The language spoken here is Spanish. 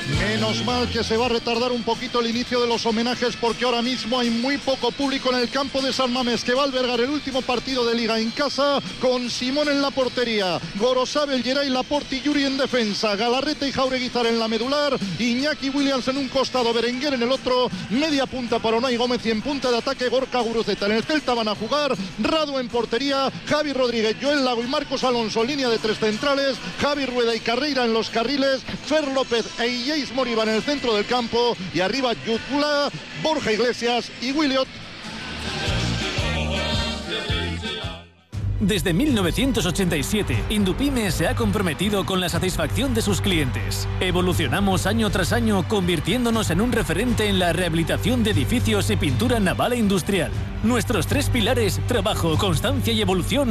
Menos mal que se va a retardar un poquito el inicio de los homenajes porque ahora mismo hay muy poco público en el campo de San Mamés, que va a albergar el último partido de Liga en casa, con Simón en la portería, Gorosabel, Geray, Laporte y Yuri en defensa, Galarreta y Jaureguizar en la medular, Iñaki Williams en un costado, Berenguer en el otro, media punta para Unai Gómez y en punta de ataque Gorka Guruceta. En el Celta van a jugar Radu en portería, Javi Rodríguez, Joel Lago y Marcos Alonso, línea de tres centrales, Javi Rueda y Carreira en los carriles, Fer López e Illés Moriba en el centro del campo y arriba Yutula, Borja Iglesias y Williot. Desde 1987, Indupime se ha comprometido con la satisfacción de sus clientes. Evolucionamos año tras año, convirtiéndonos en un referente en la rehabilitación de edificios y pintura naval e industrial. Nuestros tres pilares, trabajo, constancia y evolución,